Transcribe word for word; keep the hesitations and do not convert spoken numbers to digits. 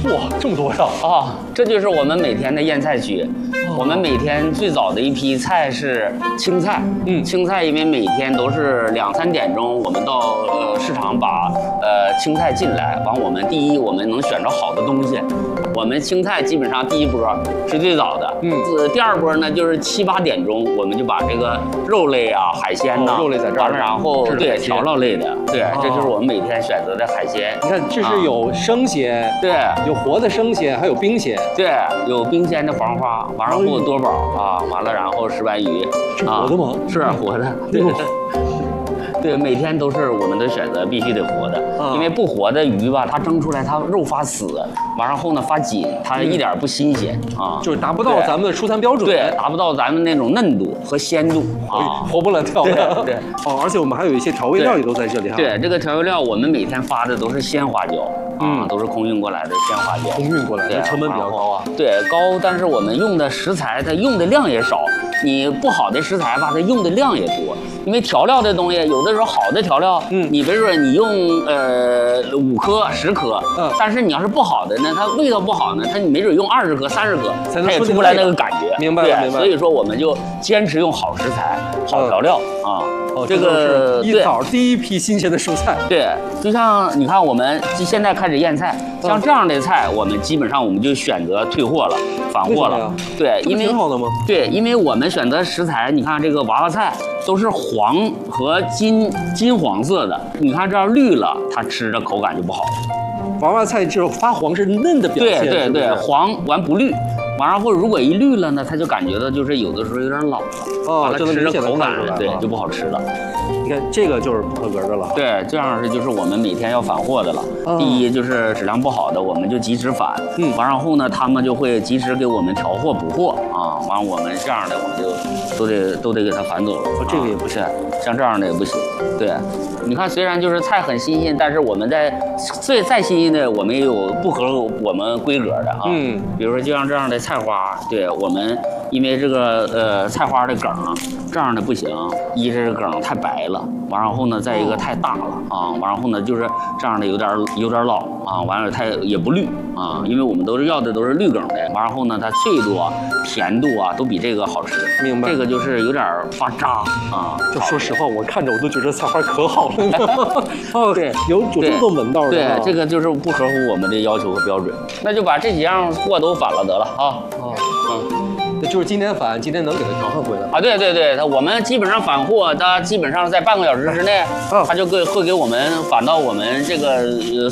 哇，这么多呀！ 啊，这就是我们每天的腌菜区。我们每天最早的一批菜是青菜， 嗯青菜因为每天都是两三点钟，我们到呃市场把呃青菜进来，完我们第一我们能选着好的东西，我们青菜基本上第一波是最早的， 嗯呃第二波呢就是七八点钟，我们就把这个肉类啊、海鲜呐、 哦肉类在这儿完了然后对是海鲜调料类的，对， 哦这就是我们每天选择的海鲜。 你看，这是有生鲜， 对有活的生鲜，还有冰鲜， 对，有冰鲜的黄花，完了后有多宝啊，完了然后石斑鱼， 是活的吗啊、是活的，对。对，每天都是我们的选择，必须得活的， 啊因为不活的鱼吧，它蒸出来它肉发死，完了后呢发紧，它一点不新鲜啊， 就是达不到对咱们的出餐标准， 对，达不到咱们那种嫩度和鲜度啊。 活蹦乱跳的。 对对哦，而且我们还有一些调味料也都在这里哈。 对，这个调味料我们每天发的都是鲜花椒，啊嗯， 都是空运过来的鲜花椒。 空运过来对的，成本比较高啊。 对，高，但是我们用的食材它用的量也少。你不好的食材吧，它用的量也多。因为调料这东西，有的时候好的调料， 嗯你比如说你用呃五颗、十颗， 嗯但是你要是不好的呢，它味道不好呢，它你没准用二十颗、三十颗， 才能它也出那个味道出不来那个感觉。对明白了明白了所以说我们就坚持用好食材、好调料啊。 哦， 这都是一个对早第一批新鲜的蔬菜。 对，就像你看，我们现在开始验菜，像这样的菜，我们基本上我们就选择退货了，返货了为什么呀。 对， 这不因为挺好的吗？ 对，因为我们选择食材，你看这个娃娃菜都是黄和金金黄色的，你看这样绿了，它吃着口感就不好。 娃娃菜这种发黄是嫩的表对现，是不是对对，黄完不绿，完然后如果一绿了呢，它就感觉到就是有的时候有点老了， 哦完了吃着就能明显地口感看出来啊对就不好吃了。 你看这个就是不合格的了。 对，这样是就是我们每天要返货的了。 哦第一就是质量不好的，我们就及时返。 嗯完然后呢，他们就会及时给我们调货补货啊。完我们这样的我们就都得都得给他返走了。 哦这个也不是，像这样的也不行。对，你看虽然就是菜很新鲜，但是我们在最再新鲜的，我们也有不合我们规格的啊。 嗯， 比如说就像这样的菜花，对我们因为这个呃菜花的梗啊，这样的不行，一是梗太白了，完然后呢，再一个太大了啊，完然后呢就是这样的有点有点老啊，完了它也不绿啊，因为我们都是要的都是绿梗的，完然后呢它脆度啊、甜度啊都比这个好吃。 明白这个就是有点发渣啊。 就说实话，我看着我都觉得菜花可好了呢。哦， 对有有这么多门道的对啊。， 这个就是不合乎我们的要求和标准，那就把这几样货都返了得了啊。 哦， 嗯。 那就是今天返，今天能给它调换回来。 啊，对对对，它我们基本上返货，它基本上在半个小时之内， 嗯它就会会给我们返到我们这个呃